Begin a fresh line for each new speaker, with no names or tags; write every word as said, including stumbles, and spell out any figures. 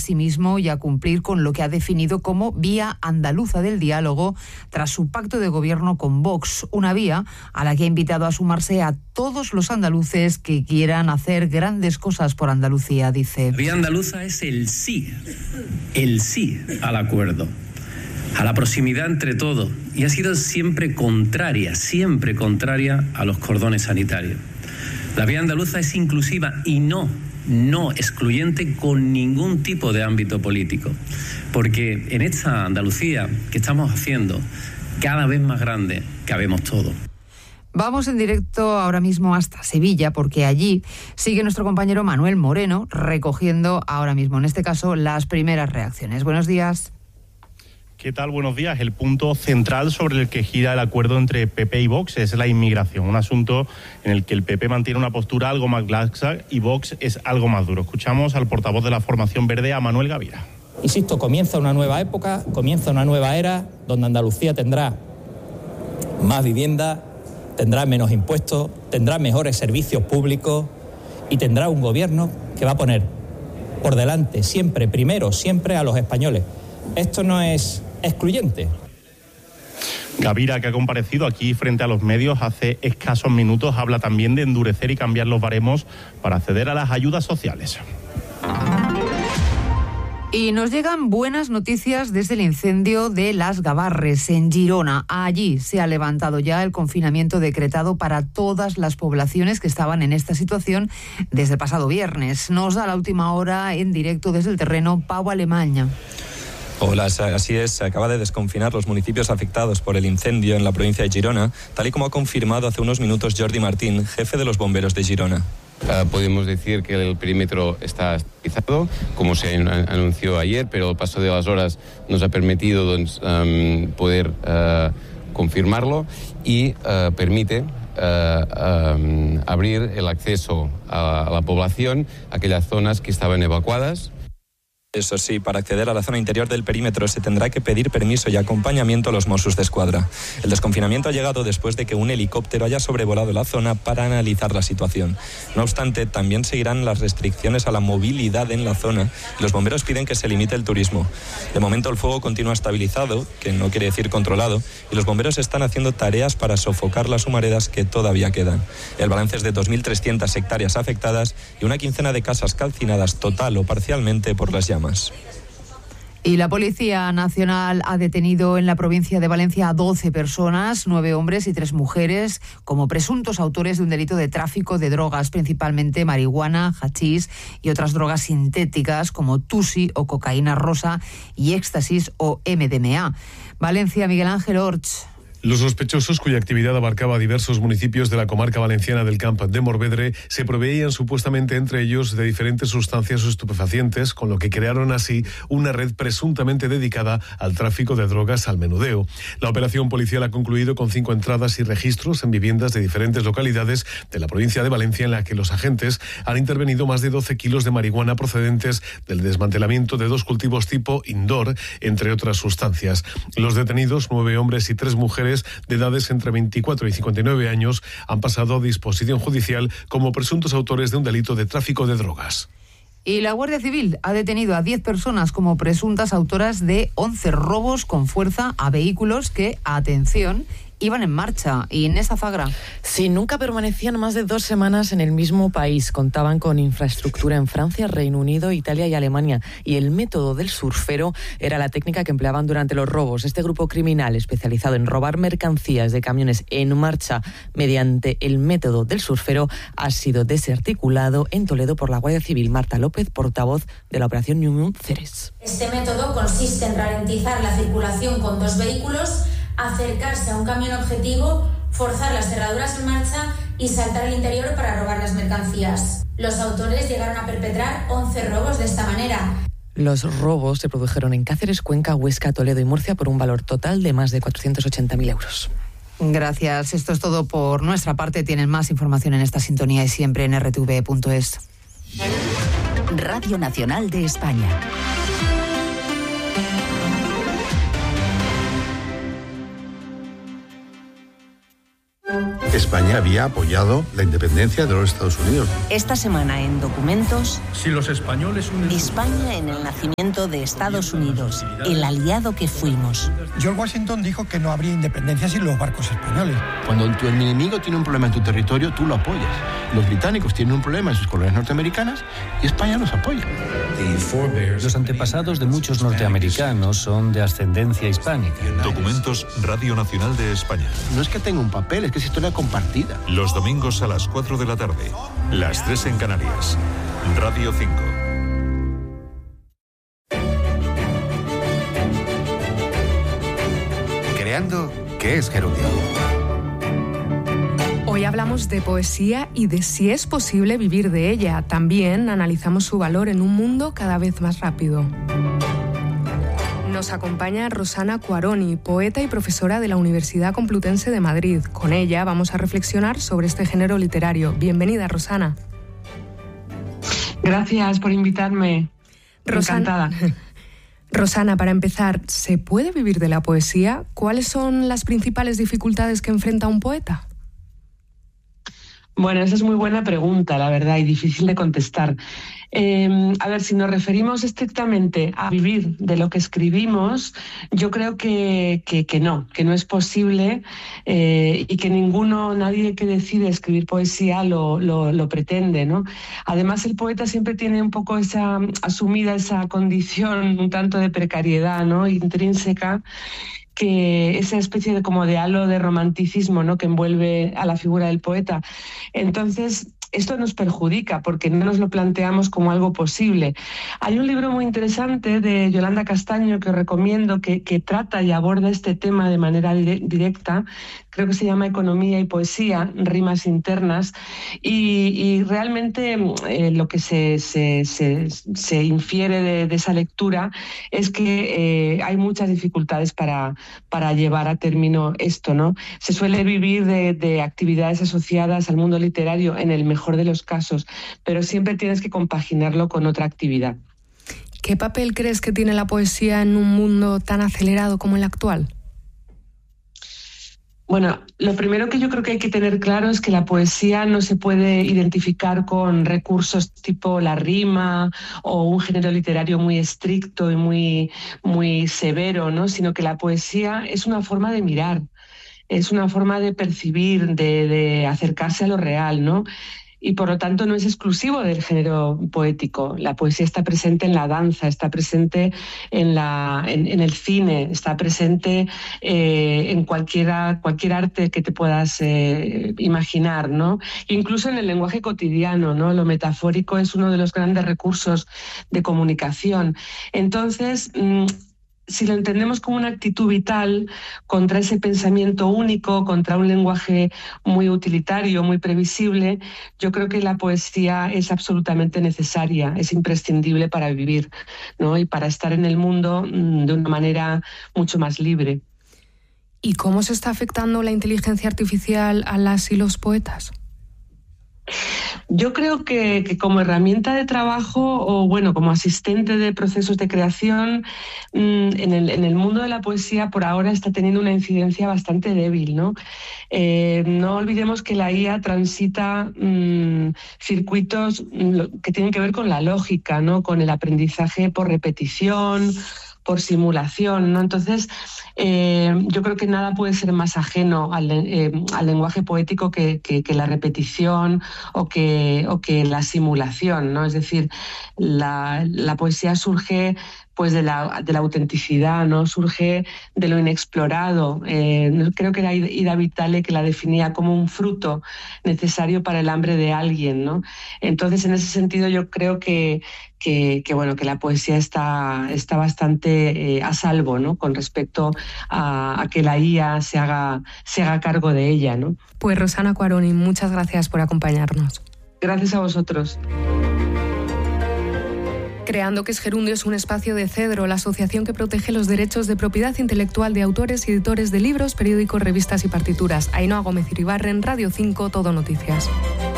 sí mismo y a cumplir con lo que ha definido como vía andaluza del diálogo tras su pacto de gobierno con Vox, una vía a la que ha invitado a sumarse a todos los andaluces que quieran hacer grandes cosas por Andalucía, dice.
La vía andaluza es el sí, el sí al acuerdo, a la proximidad entre todos, y ha sido siempre contraria, siempre contraria a los cordones sanitarios. La vía andaluza es inclusiva y no, no excluyente con ningún tipo de ámbito político, porque en esta Andalucía que estamos haciendo cada vez más grande, cabemos todos.
Vamos en directo ahora mismo hasta Sevilla, porque allí sigue nuestro compañero Manuel Moreno recogiendo ahora mismo, en este caso, las primeras reacciones. Buenos días.
¿Qué tal? Buenos días. El punto central sobre el que gira el acuerdo entre P P y Vox es la inmigración, un asunto en el que el P P mantiene una postura algo más laxa y Vox es algo más duro. Escuchamos al portavoz de la formación verde, a Manuel Gavira.
Insisto, comienza una nueva época, comienza una nueva era, donde Andalucía tendrá más vivienda, tendrá menos impuestos, tendrá mejores servicios públicos y tendrá un gobierno que va a poner por delante siempre, primero, siempre a los españoles. Esto no es excluyente.
Gavira, que ha comparecido aquí frente a los medios hace escasos minutos, habla también de endurecer y cambiar los baremos para acceder a las ayudas sociales.
Y nos llegan buenas noticias desde el incendio de Las Gavarres, en Girona. Allí se ha levantado ya el confinamiento decretado para todas las poblaciones que estaban en esta situación desde el pasado viernes. Nos da la última hora en directo desde el terreno Pau Alemaña.
Hola, así es, se acaba de desconfinar los municipios afectados por el incendio en la provincia de Girona, tal y como ha confirmado hace unos minutos Jordi Martín, jefe de los bomberos de Girona.
Uh, podemos decir que el perímetro está estabilizado, como se anunció ayer, pero el paso de las horas nos ha permitido doncs, um, poder uh, confirmarlo y uh, permite uh, um, abrir el acceso a, a la población, a aquellas zonas que estaban evacuadas.
Eso sí, para acceder a la zona interior del perímetro se tendrá que pedir permiso y acompañamiento a los Mossos d'Esquadra. El desconfinamiento ha llegado después de que un helicóptero haya sobrevolado la zona para analizar la situación. No obstante, también seguirán las restricciones a la movilidad en la zona y los bomberos piden que se limite el turismo. De momento el fuego continúa estabilizado, que no quiere decir controlado, y los bomberos están haciendo tareas para sofocar las humaredas que todavía quedan. El balance es de dos mil trescientas hectáreas afectadas y una quincena de casas calcinadas total o parcialmente por las llamas.
Y la Policía Nacional ha detenido en la provincia de Valencia a doce personas, nueve hombres y tres mujeres, como presuntos autores de un delito de tráfico de drogas, principalmente marihuana, hachís y otras drogas sintéticas como tusi o cocaína rosa y éxtasis o M D M A. Valencia, Miguel Ángel Orch.
Los sospechosos, cuya actividad abarcaba diversos municipios de la comarca valenciana del Camp de Morvedre, se proveían supuestamente entre ellos de diferentes sustancias estupefacientes, con lo que crearon así una red presuntamente dedicada al tráfico de drogas al menudeo. La operación policial ha concluido con cinco entradas y registros en viviendas de diferentes localidades de la provincia de Valencia, en la que los agentes han intervenido más de doce kilos de marihuana procedentes del desmantelamiento de dos cultivos tipo indoor, entre otras sustancias. Los detenidos, nueve hombres y tres mujeres, de edades entre veinticuatro y cincuenta y nueve años, han pasado a disposición judicial como presuntos autores de un delito de tráfico de drogas.
Y la Guardia Civil ha detenido a diez personas como presuntas autoras de once robos con fuerza a vehículos que, atención, iban en marcha. Inés Azagra.
Sí, nunca permanecían más de dos semanas en el mismo país. Contaban con infraestructura en Francia, Reino Unido, Italia y Alemania. Y el método del surfero era la técnica que empleaban durante los robos. Este grupo criminal, especializado en robar mercancías de camiones en marcha mediante el método del surfero, ha sido desarticulado en Toledo por la Guardia Civil. Marta López, portavoz de la operación New Moon Ceres.
Este método consiste en ralentizar la circulación con dos vehículos, acercarse a un camión objetivo, forzar las cerraduras en marcha y saltar al interior para robar las mercancías. Los autores llegaron a perpetrar once robos de esta manera.
Los robos se produjeron en Cáceres, Cuenca, Huesca, Toledo y Murcia por un valor total de más de cuatrocientos ochenta mil euros.
Gracias. Esto es todo por nuestra parte. Tienen más información en esta sintonía y siempre en erre te ve punto es.
Radio Nacional de España.
España había apoyado la independencia de los Estados Unidos.
Esta semana en Documentos,
si los españoles unen
España en el nacimiento de Estados Unidos, el aliado que fuimos.
George Washington dijo que no habría independencia sin los barcos españoles.
Cuando tu enemigo tiene un problema en tu territorio, tú lo apoyas. Los británicos tienen un problema en sus colonias norteamericanas y España los apoya.
Los antepasados de muchos norteamericanos son de ascendencia hispánica.
Documentos Radio Nacional de España.
No es que tenga un papel, es que es historia compartida.
Los domingos a las cuatro de la tarde, las tres en Canarias. Radio cinco.
Creando, ¿qué es gerundio?
Hoy hablamos de poesía y de si es posible vivir de ella. También analizamos su valor en un mundo cada vez más rápido. Nos acompaña Rosana Cuaroni, poeta y profesora de la Universidad Complutense de Madrid. Con ella vamos a reflexionar sobre este género literario. Bienvenida, Rosana.
Gracias por invitarme.
Rosana,
Encantada.
Rosana, para empezar, ¿se puede vivir de la poesía? ¿Cuáles son las principales dificultades que enfrenta un poeta?
Bueno, esa es muy buena pregunta, la verdad, y difícil de contestar. Eh, a ver, si nos referimos estrictamente a vivir de lo que escribimos, yo creo que, que, que no, que no es posible eh, y que ninguno, nadie que decide escribir poesía lo, lo, lo pretende, ¿no? Además, el poeta siempre tiene un poco esa asumida esa condición un tanto de precariedad, ¿no? Intrínseca, que esa especie de como de halo de romanticismo, ¿no?, que envuelve a la figura del poeta. Entonces, esto nos perjudica porque no nos lo planteamos como algo posible. Hay un libro muy interesante de Yolanda Castaño que os recomiendo, que, que trata y aborda este tema de manera dire- directa. Creo que se llama Economía y Poesía, rimas internas, y, y realmente eh, lo que se, se, se, se infiere de, de esa lectura es que eh, hay muchas dificultades para, para llevar a término esto, ¿no? Se suele vivir de, de actividades asociadas al mundo literario en el mejor de los casos, pero siempre tienes que compaginarlo con otra actividad.
¿Qué papel crees que tiene la poesía en un mundo tan acelerado como el actual?
Bueno, lo primero que yo creo que hay que tener claro es que la poesía no se puede identificar con recursos tipo la rima o un género literario muy estricto y muy, muy severo, ¿no? Sino que la poesía es una forma de mirar, es una forma de percibir, de, de acercarse a lo real, ¿no? Y por lo tanto no es exclusivo del género poético. La poesía está presente en la danza, está presente en, la, en, en el cine, está presente eh, en cualquiera, cualquier arte que te puedas eh, imaginar, ¿no? Incluso en el lenguaje cotidiano, ¿no? Lo metafórico es uno de los grandes recursos de comunicación. Entonces, mmm, si lo entendemos como una actitud vital contra ese pensamiento único, contra un lenguaje muy utilitario, muy previsible, yo creo que la poesía es absolutamente necesaria, es imprescindible para vivir, ¿no? Y para estar en el mundo de una manera mucho más libre.
¿Y cómo se está afectando la inteligencia artificial a las y los poetas?
Yo creo que, que como herramienta de trabajo o bueno, como asistente de procesos de creación, mmm, en, el, en el mundo de la poesía por ahora está teniendo una incidencia bastante débil, ¿no? Eh, no olvidemos que la I A transita mmm, circuitos mmm, que tienen que ver con la lógica, ¿no? Con el aprendizaje por repetición, por simulación, ¿no? Entonces, eh, yo creo que nada puede ser más ajeno al, eh, al lenguaje poético que, que, que la repetición o que, o que la simulación, ¿no? Es decir, la, la poesía surge pues de la, de la autenticidad, ¿no? Surge de lo inexplorado. Eh, creo que era Ida Vitale que la definía como un fruto necesario para el hambre de alguien, ¿no? Entonces, en ese sentido, yo creo que, que, que, bueno, que la poesía está, está bastante eh, a salvo, ¿no? Con respecto a, a que la I A se haga, se haga cargo de ella, ¿no?
Pues Rosana Cuaroni, muchas gracias por acompañarnos.
Gracias a vosotros.
Creando que es Gerundio es un espacio de Cedro, la asociación que protege los derechos de propiedad intelectual de autores y editores de libros, periódicos, revistas y partituras. Ainhoa Gómez Iribarren, Radio cinco, Todo Noticias.